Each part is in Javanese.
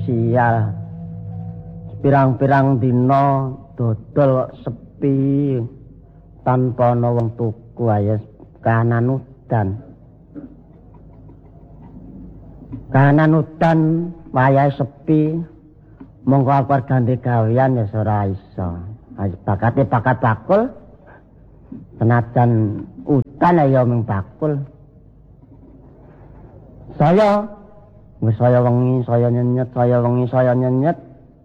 sial. Pirang-pirang dina dodol sepi tanpa ana wong tuku ayo kahanan udan. Kahanan udan wayahe sepi. Monggo aku ganti gawean ya ora iso. Bakate bakat bakul. Senajan udan ya mung bakul. Saya wengi, saya nyenyet, saya wengi, saya nyenyet.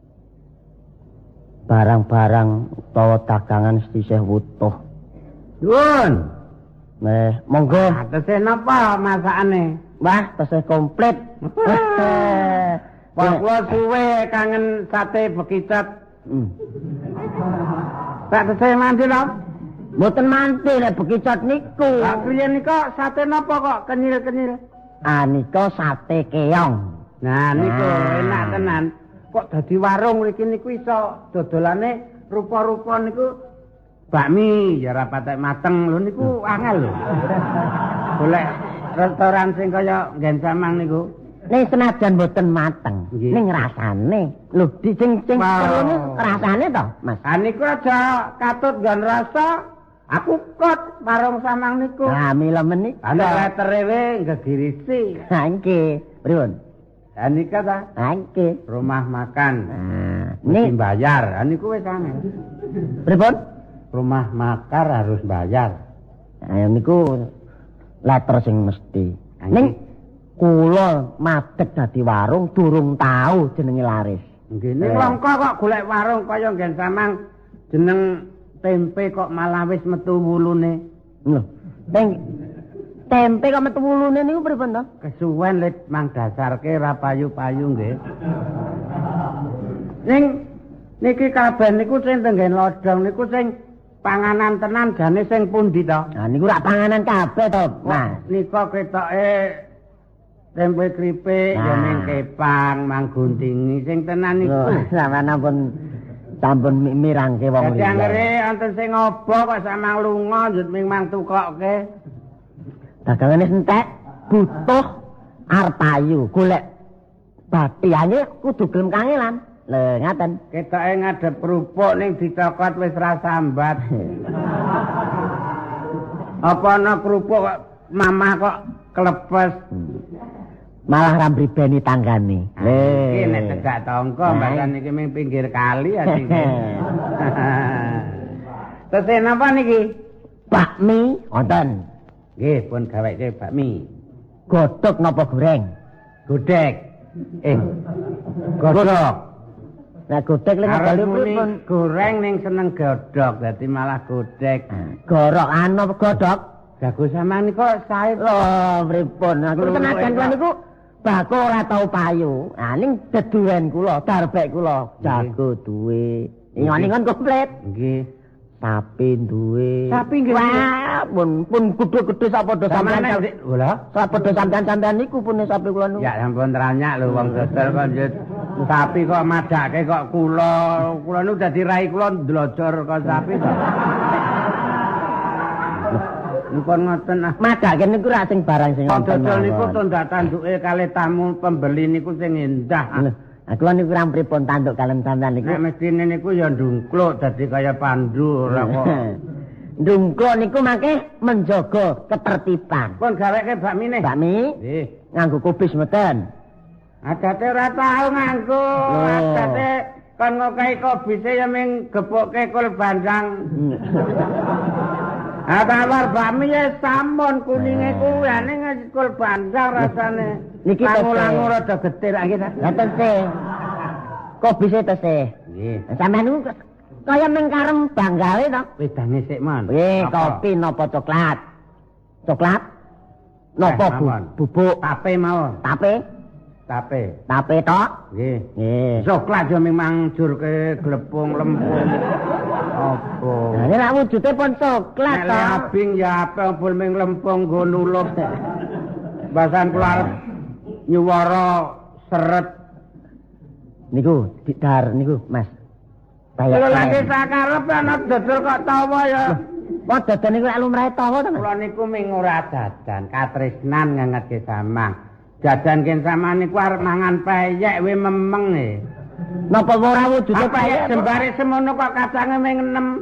Barang-barang utawa dagangan isih wutuh. Nuwun. Monggo. Tesih napa masakane? Wah, tesih komplit. Wah, kula suwe kangen sate bekicot. Tak tesih mandi lho. Mboten manti nek bekicot niku. Lah piye nika sate napa kok kenyil-kenyil? Nika sate keong. Nah, niku enak tenan. Kok dadi warung mriki niku iso dodolane rupa-rupa niku bakmi ya ora patek mateng lho niku angel lho. Golek restoran sing kaya nggen samang niku. Ning senajan mboten mateng, ning rasane. Lho, sing perlu rasane to, Mas. Niku aja katut nggon rasa. Aku kot warung samang niku. Lah mila menik. Ana letere gegirisi. Ha nggih, pripun? Nika ta? Nggih. Rumah makan. Nih bayar. Niku wis angel. Pripun? Rumah makan harus bayar. Ayo niku letter sing mesti. Ning kula madeg dadi warung durung tau jenenge laris. Nggih, ning langka kok golek warung kaya nggen samang jeneng tempe kok malah wis metu wulune. Lho, tempe kok metu wulune niku pripun to? Kesuwen lit mang dasarke ra payu-payu nggih. Ning niki kabeh niku sing tenggen lodong niku sing panganan tenan jane sing pundi to? Nah niku rak panganan kabeh to, Mas. Nika ketoke tempe kripik ya ning kepang mangguntingi sing tenan niku. Sampeyan sampun mirangke wong liya. Dadi anggere wonten sing ngobo kok samang lunga njut ming mang tukokke. Dagangane entek butuh arep payu, golek bathiane kudu gelem kangelan. Lho, ngaten. Ketoke ngadep kerupuk ning dicokot wis ra sambat. Apa ana kerupuk kok mamah kok klepes. Malah ra mribeni tanggane. Iki nek tegak tangga mbakan iki ming pinggir kali ati. Terus napa niki? Bakmi wonten. Nggih, pun gaweke bakmi. Godhog napa goreng? Godhek. Godhog. Nah, godhek lek pripun? Goreng ning seneng godhog, dadi malah godhek. Gorok ana godhog. Jago sampean niku sae. Lho, pripun? Aku tenajan kula niku bako ora tau payu. Ah ning deduwen kula, darbek kula jago duwe. Ingon-ingon komplit. Nggih. Sapi duwe. Sapi nggih. Wah, pun gedhe-gedhe sapodo sampean. Lha, sapodo sampean niku pun sapi kula niku. Ya ampun ranyak lho wong dodol kok njut sapi kok madake kok kula. Kula niku dadi rai kula ndlojor kok sapi to. Nipun ngoten ah. Madake niku ra sing barang sing wonten. Dodol niku tondak tanduke kalih tamu pembeli niku sing endah. Nah, kula niku ram pripun tanduk kalem sampean niku. Nek mestine niku ya ndungkluk dadi kaya pandu ora kok. Ndungkluk niku mangke menjaga ketertiban. Pun gaweke bakmi nih. Bakmi? Nggih. Nganggo kubis mboten. Adate ora tau nganggo. Adate kon ngokahi kubise ya ming gepuke kul bandang. Tawar bakmi ya sampun kuninge kuwi ning kul bandang rasane. Niki langu rada getir iki ta. Lah tesih. Kubise tesih. Nggih. Sampeyan niku kaya ning karem banggawe to. Wedane sik mon. Nggih, kopi napa coklat? Coklat? Napa bubuk? Tape mawon. Tape? Tape tok? Nggih. Nggih. Coklat yo memang jurke glepung lempung. Apa? Lah nek wujude pun coklat to. Nek abing ya apa pun ming lempung nggo nulup. Basan kula arep nyuwara seret niku didar niku Mas. Kula lagi sakarep ana dodol kok tawa ya. Apa dodol niku lumrahe tawa to Mas? Kula niku ming ora dadan katresnan ngangetke samang. jajan ken samane ku arep mangan peyek we memeng e. Napa ora wujude peyek jembare semono kok kacange ming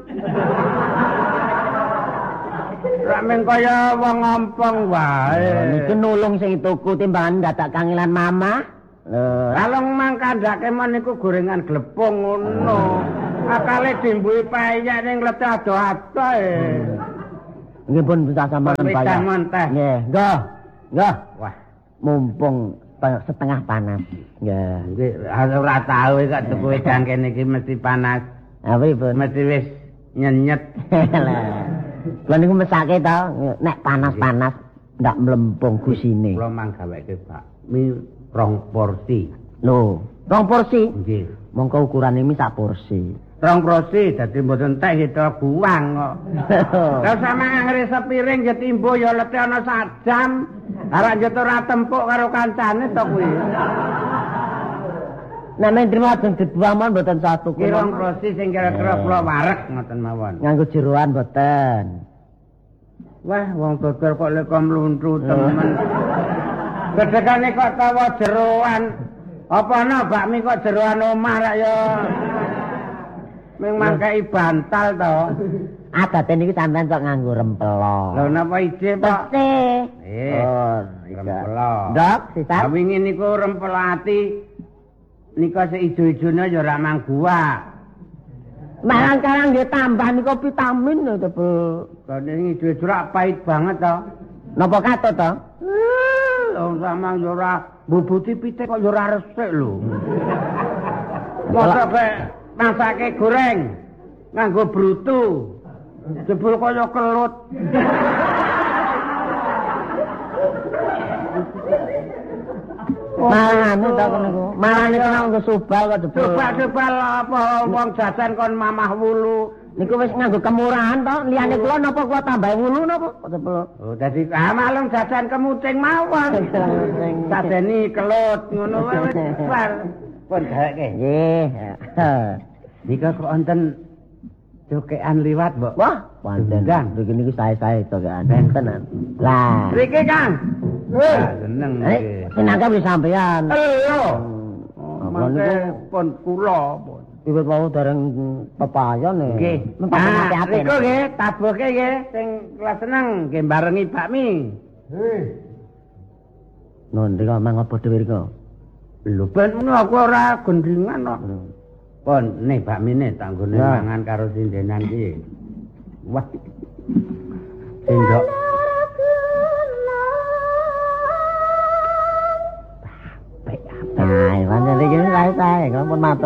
6. Ra mung kaya wong ngompong wae. Niki nulung sing tuku timbangan dadak kangelan mama. Kalong mangkandhake men niku gorengan glepung ngono. Akale dimbuhi peyek ning letih ado-ado e. Nggih pun bisa sampeyan bayar. Nggih, nggih. Nggih. Wah, mumpung setengah panas. Nggih. Nggih, ora tau kok tuku wedang kene iki mesti panas. Ah, pripun? Mesti wis nyenyet. Lah. Kuwi niku mesake to, nek panas-panas ndak mlempung gusine. Kula mang gaweke bakmi 2 porsi. Lho, 2 porsi? Nggih. Mongko ukurane mi sak porsi. 2 porsi dadi mboten teh kita buang kok. Lah sama ngre sepiring ya timbo ya letih ana sak jam. Arek nyetor ora tempuk karo kancane to kuwi. Nek men trimo ajeng dibuang mon mboten satu kuwi. 2 porsi sing kira-kira kula wareg ngoten mawon. Nganggo jeroan mboten. Wah, wong dodol kok lek mluntu temen. Gedegane kok tawa jeroan. Apa ana bakmi kok jeroan omah rak ya. Ming mangkai bantal to. Adate niki sampean kok nganggo rempelo. Lho napa ide, Pak? Oh, rempelo. Ndok, sisan. Wingi niku rempelo ati nika sik ijo-ijone ya ora mangguwa. Malah sekarang dia tambah niku vitamin lho, Tebel. Kene ijo-ijo rak pahit banget to. Napa katut to? Wong samang ya ora mbubuti pitik kok ya ora resik lho. Mosok masake goreng nganggo brutu. Jebul kaya kelut. Mangan ta niku. Mangan iki nganggo subal kok jebul. Subal apa wong jajan kon mamah wulu. Niku wis nganggo kemurahan to. Liyane kula napa kula tambah wulu napa jebul. Oh dadi malung jajan kemuting mawon. Sadeni kelut ngono wae wis bar. Pun gaweke. Nggih. Nika kok wonten jokean liwat, Mbok. Wah, wonten. Mriki niku sae-sae jokean. Tenan. Lah, mriki Kang. Seneng iki. Senangke wis sampean. Lho. Mangke pun kula pun. Iwit wau dereng pepayon e. Nggih. Ati-ati. Niku nggih tabuhke nggih sing kula seneng nggih barengi bakmi. Non rika mang apa dhewe rika? Lho ben ngono aku ora gendingan kok. Pon nih bakmine tak nggone mangan karo sindenan iki. Wah. Sendok. Nah, pancen iki sae-sae, kok pun